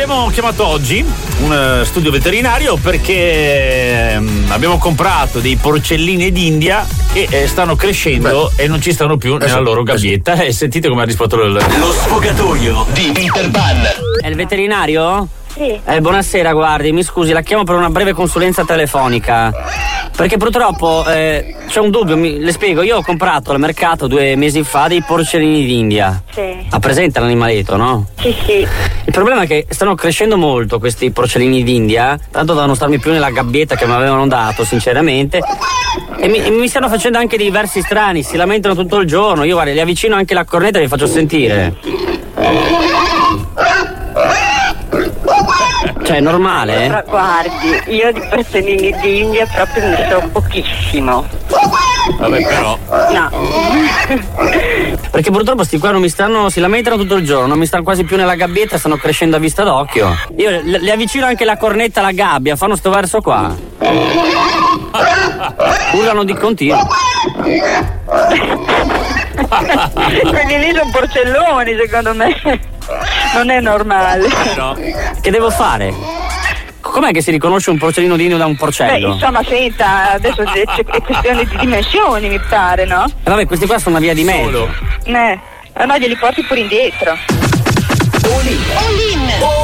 abbiamo chiamato oggi un studio veterinario perché abbiamo comprato dei porcellini d'India che stanno crescendo e non ci stanno più nella loro gabbietta. E sentite come ha risposto lo sfogatoio di Peter Pan. È il veterinario? Sì. Buonasera, guardi, mi scusi, la chiamo per una breve consulenza telefonica. Perché purtroppo c'è un dubbio, le spiego, io ho comprato al mercato 2 mesi fa dei porcellini d'India. Sì. Ha presente l'animaletto, no? Sì, sì. Il problema è che stanno crescendo molto questi porcellini d'India, tanto da non starmi più nella gabbietta che mi avevano dato, sinceramente. E mi stanno facendo anche dei versi strani, si lamentano tutto il giorno. Io guarda, li avvicino anche la cornetta e li faccio sentire. Cioè, è normale? Però, guardi, io di porcellini d'India proprio ne so pochissimo. Vabbè, però. No. Perché purtroppo sti qua non mi stanno, si lamentano tutto il giorno, non mi stanno quasi più nella gabbietta, stanno crescendo a vista d'occhio. Io le avvicino anche la cornetta alla gabbia, fanno sto verso qua. Urlano di continuo. Quelli lì sono porcelloni, secondo me. Non è normale. No. Che devo fare? Com'è che si riconosce un porcellino d'India da un porcello? Insomma, senta, adesso è questione di dimensioni, mi pare, no? Vabbè, questi qua sono una via di mezzo. No, glieli porti pure indietro. All in.